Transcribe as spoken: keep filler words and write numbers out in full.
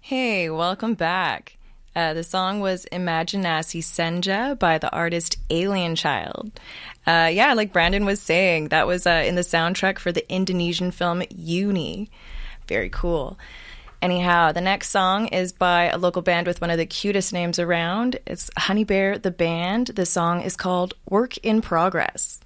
Hey, welcome back. Uh, the song was Imaginasi Senja by the artist Alien Child. Uh, yeah, like Brandon was saying, that was uh, in the soundtrack for the Indonesian film Uni. Very cool. Anyhow, the next song is by a local band with one of the cutest names around. It's Honey Bear the Band. The song is called Work in Progress.